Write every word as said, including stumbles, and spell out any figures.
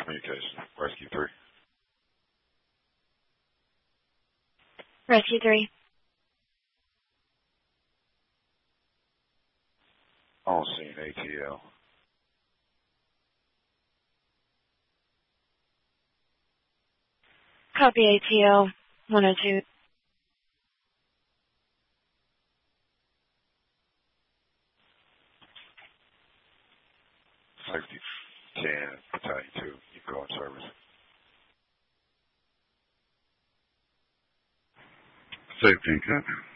Communication. Rescue three. Rescue three. On scene A T L. Copy A T L one oh two. Safety ten, Battalion two. You go in service. Safety ten.